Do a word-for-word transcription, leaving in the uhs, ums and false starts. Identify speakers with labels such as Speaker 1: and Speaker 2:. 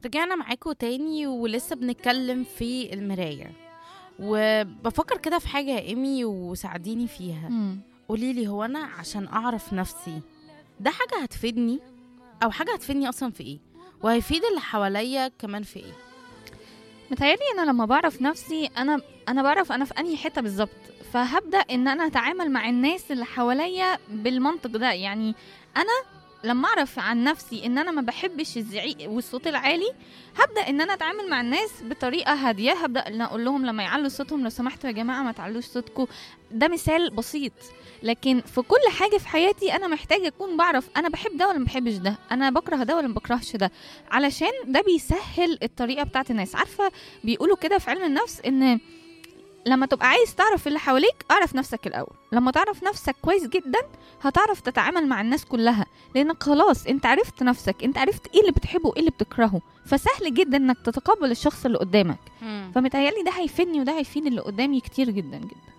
Speaker 1: رجعنا معاكم تاني ولسه بنتكلم في المراية، وبفكر كده في حاجة يا إيمي وساعديني فيها.
Speaker 2: مم.
Speaker 1: قوليلي، هو أنا عشان أعرف نفسي ده حاجة هتفيدني أو حاجة هتفيدني أصلا في إيه؟ وهيفيد اللي حواليا كمان في إيه؟
Speaker 2: متهيألي انا لما بعرف نفسي انا انا بعرف انا في انهي حته بالظبط، فهبدا ان انا اتعامل مع الناس اللي حواليا بالمنطق ده. يعني انا لما اعرف عن نفسي ان انا ما بحبش الزعيق والصوت العالي، هبدا ان انا اتعامل مع الناس بطريقه هاديه. هبدا ان اقول لهم لما يعلوا صوتهم لو سمحتوا يا جماعه ما تعلوش صوتكم. ده مثال بسيط، لكن في كل حاجه في حياتي انا محتاجه اكون بعرف انا بحب ده ولا ما بحبش ده، انا بكره ده ولا ما بكرهش ده، علشان ده بيسهل الطريقه بتاعت الناس. عارفه بيقولوا كده في علم النفس ان لما تبقى عايز تعرف اللي حواليك اعرف نفسك الاول. لما تعرف نفسك كويس جدا هتعرف تتعامل مع الناس كلها، لانك خلاص انت عرفت نفسك، انت عرفت ايه اللي بتحبه وايه اللي بتكرهه، فسهل جدا انك تتقبل الشخص اللي قدامك.
Speaker 1: مم.
Speaker 2: فمتهيألي ده هيفيدني وده هيفيد اللي قدامي كتير جدا جدا.